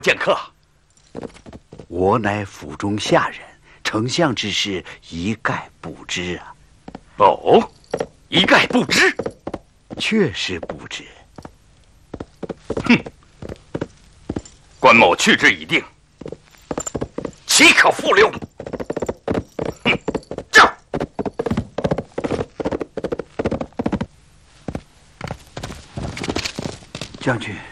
剑客， 我乃府中下人，丞相之事一概不知啊。 哦，一概不知， 确实不知。 哼，关某去之已定，岂可复留？哼，这。 将军。